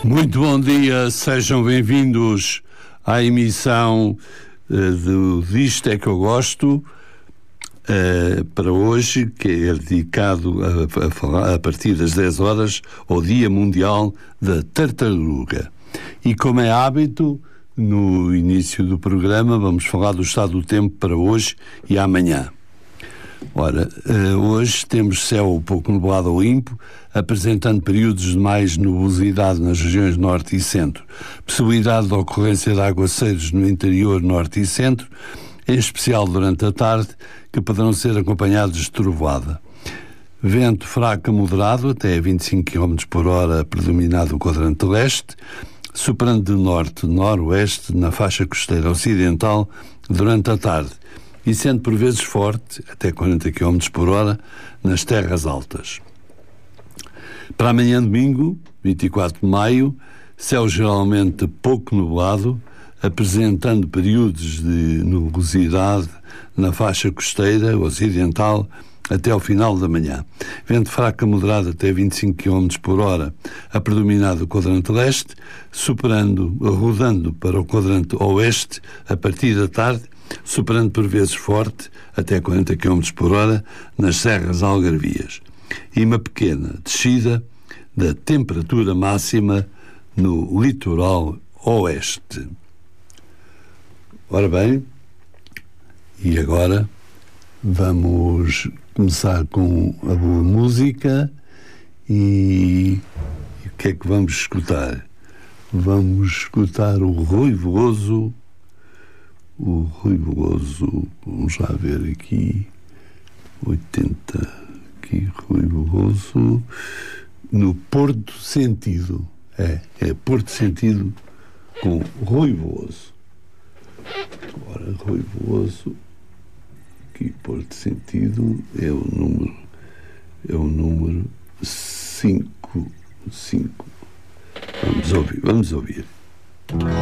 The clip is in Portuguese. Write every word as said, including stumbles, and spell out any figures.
Muito bom dia, sejam bem-vindos à emissão uh, do Disto é que eu gosto, uh, para hoje, que é dedicado a, a, falar, a partir das dez horas ao Dia Mundial da Tartaruga. E como é hábito, no início do programa vamos falar do estado do tempo para hoje e amanhã. Ora, hoje temos céu um pouco nublado ou limpo, apresentando períodos de mais nubosidade nas regiões norte e centro. Possibilidade de ocorrência de aguaceiros no interior norte e centro, em especial durante a tarde, que poderão ser acompanhados de trovoada. Vento fraco a moderado, até vinte e cinco quilómetros por hora, predominado o quadrante leste, soprando de norte-noroeste na faixa costeira ocidental durante a tarde, e sendo por vezes forte, até quarenta quilómetros por hora, nas terras altas. Para amanhã domingo, vinte e quatro de maio, céu geralmente pouco nublado, apresentando períodos de nubosidade na faixa costeira ocidental até ao final da manhã. Vento fraco a moderado até vinte e cinco quilómetros por hora, a predominar do quadrante leste, superando, rodando para o quadrante oeste a partir da tarde, superando por vezes forte, até quarenta quilómetros por hora, nas serras algarvias. E uma pequena descida da temperatura máxima no litoral oeste. Ora bem, e agora vamos começar com a boa música e, e o que é que vamos escutar? Vamos escutar o Rui Veloso. O Rui Veloso, vamos já ver aqui, oitenta, aqui, Rui Veloso, no Porto Sentido. É, é Porto Sentido com Rui Veloso. Agora, Rui Veloso, aqui, Porto Sentido, é o número, é o número cinco, cinco. Vamos ouvir, vamos ouvir.